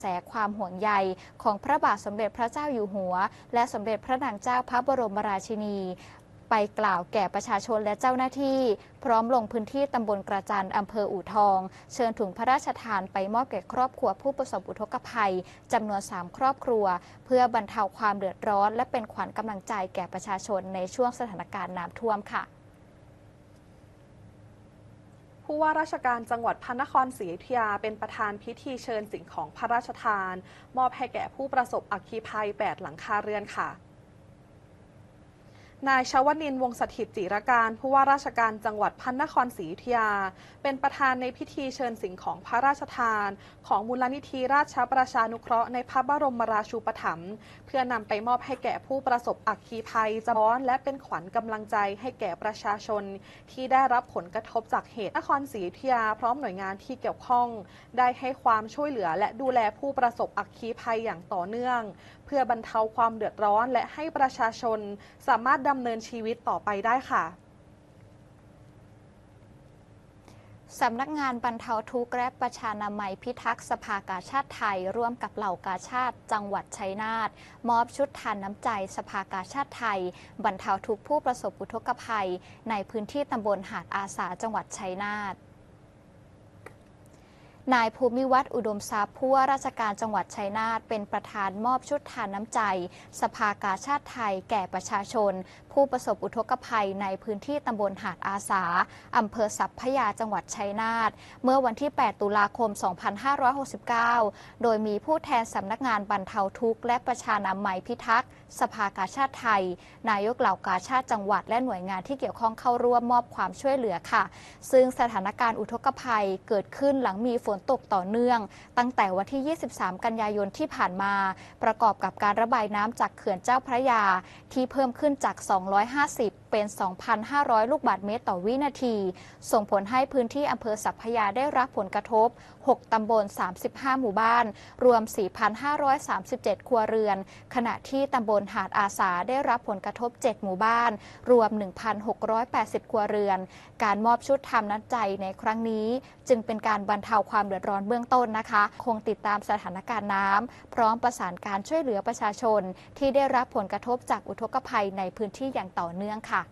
แสความห่วงใยของพระบาทสมเด็จพระเจ้าอยู่หัวและสมเด็จพระนางเจ้าพระบรมราชินีไปกล่าวแก่ประชาชนและเจ้าหน้าที่พร้อมลงพื้นที่ตำบลกระจันอำเภออู่ทองเชิญถุงพระราชทานไปมอบแก่ครอบครัวผู้ประสบอุทกภัยจำนวน3ครอบครัวเพื่อบรรเทาความเดือดร้อนและเป็นขวัญกำลังใจแก่ประชาชนในช่วงสถานการณ์น้ำท่วมค่ะผู้ว่าราชการจังหวัดพระนครศรีอยุธยาเป็นประธานพิธีเชิญสิ่งของพระราชทานมอบให้แก่ผู้ประสบอัคคีภัย8หลังคาเรือนค่ะนายชวนินทร์ วงศ์สถิตจิรการผู้ว่าราชการจังหวัดพระนครศรีอยุธยาเป็นประธานในพิธีเชิญสิ่งของพระราชทานของมูลนิธิราชประชานุเคราะห์ในพระบรมราชูปถัมภ์เพื่อนำไปมอบให้แก่ผู้ประสบอัคคีภัยจำลองและเป็นขวัญกำลังใจให้แก่ประชาชนที่ได้รับผลกระทบจากเหตุนครศรีอยุธยาพร้อมหน่วยงานที่เกี่ยวข้องได้ให้ความช่วยเหลือและดูแลผู้ประสบอัคคีภัยอย่างต่อเนื่องเพื่อบรรเทาความเดือดร้อนและให้ประชาชนสามารถดำเนินชีวิตต่อไปได้ค่ะสำนักงานบรรเทาทุกข์และประชานามัยพิทักษ์สภากาชาดไทยร่วมกับเหล่ากาชาดจังหวัดชัยนาทมอบชุดทานน้ำใจสภากาชาดไทยบรรเทาทุกข์ผู้ประสบอุทกภัยในพื้นที่ตำบลหาดอาสาจังหวัดชัยนาทนายภูมิวัฒน์อุดมทรัพย์ผู้ว่าราชการจังหวัดชัยนาทเป็นประธานมอบชุดทานน้ำใจสภากาชาดไทยแก่ประชาชนผู้ประสบอุทกภัยในพื้นที่ตำบลหาดอาสาอำเภอสัพพยาจังหวัดชัยนาทเมื่อวันที่ 8 ตุลาคม 2569 โดยมีผู้แทนสำนักงานบรรเทาทุกข์และประชานามัยพิทักษ์สภากาชาดไทยนายกเหล่ากาชาดจังหวัดและหน่วยงานที่เกี่ยวข้องเข้าร่วมมอบความช่วยเหลือค่ะซึ่งสถานการณ์อุทกภัยเกิดขึ้นหลังมีฝนตกต่อเนื่องตั้งแต่วันที่ 23 กันยายนที่ผ่านมาประกอบกับการระบายน้ำจากเขื่อนเจ้าพระยาที่เพิ่มขึ้นจาก250 เป็น 2,500 ลูกบาศก์เมตรต่อวินาทีส่งผลให้พื้นที่อำเภอสัพพยาได้รับผลกระทบ6 ตำบล 35 หมู่บ้านรวม 4,537 ครัวเรือนขณะที่ตำบลหาดอาสาได้รับผลกระทบ 7 หมู่บ้านรวม 1,680 ครัวเรือนการมอบชุดทานน้ำใจในครั้งนี้จึงเป็นการบรรเทาความเดือดร้อนเบื้องต้นนะคะคงติดตามสถานการณ์น้ำพร้อมประสานการช่วยเหลือประชาชนที่ได้รับผลกระทบจากอุทกภัยในพื้นที่อย่างต่อเนื่องค่ะ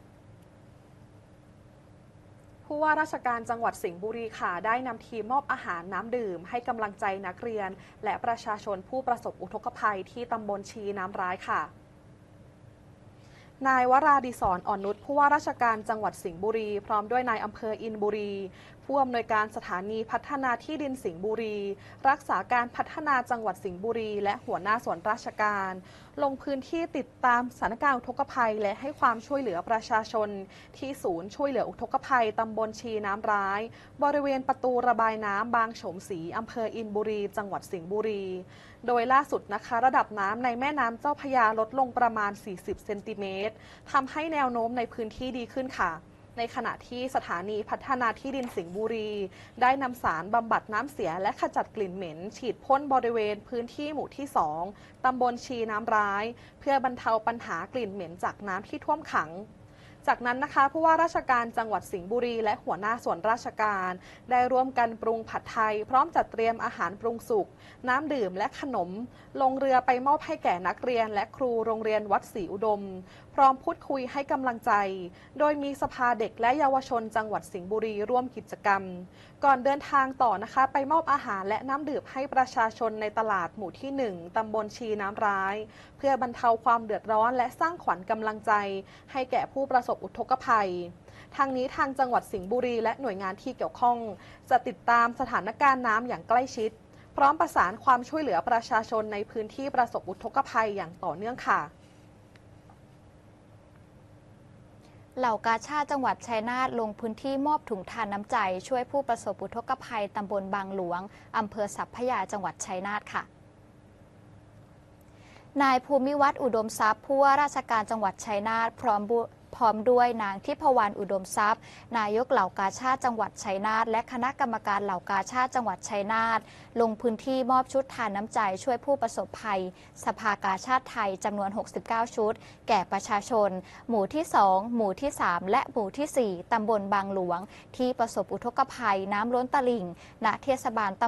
ผู้ว่าราชการจังหวัดสิงห์บุรีค่ะได้นำทีมมอบอาหารน้ำดื่มให้กำลังใจนักเรียนและประชาชนผู้ประสบอุทกภัยที่ตำบลชีน้ำร้ายค่ะนายวราดิศร อ่อนนุชผู้ว่าราชการจังหวัดสิงห์บุรีพร้อมด้วยนายอำเภออินบุรีผู้อำนวยการสถานีพัฒนาที่ดินสิงห์บุรีรักษาการพัฒนาจังหวัดสิงห์บุรีและหัวหน้าส่วนราชการลงพื้นที่ติดตามสถานการณ์อุทกภัยและให้ความช่วยเหลือประชาชนที่ศูนย์ช่วยเหลืออุทกภัยตำบลชีน้ำร้ายบริเวณประตูระบายน้ำบางโฉมศรีอำเภออินบุรีจังหวัดสิงห์บุรีโดยล่าสุดนะคะระดับน้ำในแม่น้ำเจ้าพระยาลดลงประมาณ40 เซนติเมตรทำให้แนวโน้มในพื้นที่ดีขึ้นค่ะในขณะที่สถานีพัฒนาที่ดินสิงห์บุรีได้นำสารบำบัดน้ำเสียและขจัดกลิ่นเหม็นฉีดพ่นบริเวณพื้นที่หมู่ที่2ตำบลชีน้ำร้ายเพื่อบรรเทาปัญหากลิ่นเหม็นจากน้ำที่ท่วมขังจากนั้นนะคะผู้ว่าราชการจังหวัดสิงห์บุรีและหัวหน้าส่วนราชการได้ร่วมกันปรุงผัดไทยพร้อมจัดเตรียมอาหารปรุงสุกน้ำดื่มและขนมลงเรือไปมอบให้แก่นักเรียนและครูโรงเรียนวัดศรีอุดมพร้อมพูดคุยให้กำลังใจโดยมีสภาเด็กและเยาวชนจังหวัดสิงห์บุรีร่วมกิจกรรมก่อนเดินทางต่อนะคะไปมอบอาหารและน้ำดื่มให้ประชาชนในตลาดหมู่ที่1ตำบลชีน้ำร้ายเพื่อบรรเทาความเดือดร้อนและสร้างขวัญกำลังใจให้แก่ผู้ประสบอุทกภัยทางนี้ทางจังหวัดสิงห์บุรีและหน่วยงานที่เกี่ยวข้องจะติดตามสถานการณ์น้ำอย่างใกล้ชิดพร้อมประสานความช่วยเหลือประชาชนในพื้นที่ประสบอุทกภัยอย่างต่อเนื่องค่ะเหล่ากาชาดจังหวัดชัยนาทลงพื้นที่มอบถุงทานน้ำใจช่วยผู้ประสบอุทกภัยตำบลบางหลวงอำเภอสัพพยาจังหวัดชัยนาทค่ะนายภูมิวัฒน์อุดมทรัพย์ผู้ว่าราชการจังหวัดชัยนาทพร้อมด้วยนางทิพวรรณอุดมทรัพย์นายกเหล่ากาชาดจังหวัดชัยนาทและคณะกรรมการเหล่ากาชาดจังหวัดชัยนาทลงพื้นที่มอบชุดทานน้ำใจช่วยผู้ประสบภัยสภากาชาดไทยจำนวน69ชุดแก่ประชาชนหมู่ที่2หมู่ที่3และหมู่ที่4ตำบลบางหลวงที่ประสบอุทกภัยน้ำล้นตลิ่งณเทศบาล